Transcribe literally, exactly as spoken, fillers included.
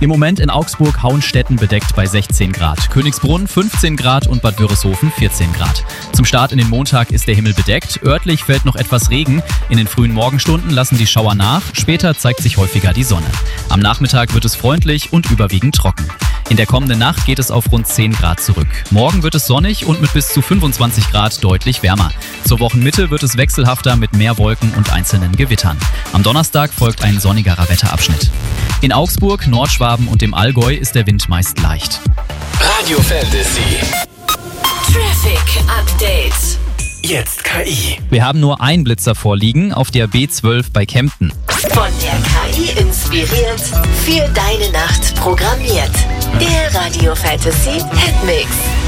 Im Moment in Augsburg Hauenstetten bedeckt bei sechzehn Grad, Königsbrunn fünfzehn Grad und Bad Wörishofen vierzehn Grad. Zum Start in den Montag ist der Himmel bedeckt, örtlich fällt noch etwas Regen. In den frühen Morgenstunden lassen die Schauer nach, später zeigt sich häufiger die Sonne. Am Nachmittag wird es freundlich und überwiegend trocken. In der kommenden Nacht geht es auf rund zehn Grad zurück. Morgen wird es sonnig und mit bis zu fünfundzwanzig Grad deutlich wärmer. Zur Wochenmitte wird es wechselhafter mit mehr Wolken und einzelnen Gewittern. Am Donnerstag folgt ein sonnigerer Wetterabschnitt. In Augsburg, Nordschwaben und dem Allgäu ist der Wind meist leicht. Radio Fantasy. Traffic Update. Jetzt K I. Wir haben nur einen Blitzer vorliegen auf der B zwölf bei Kempten. Von der K I inspiriert, für deine Nacht programmiert. Der Radio Fantasy Hitmix.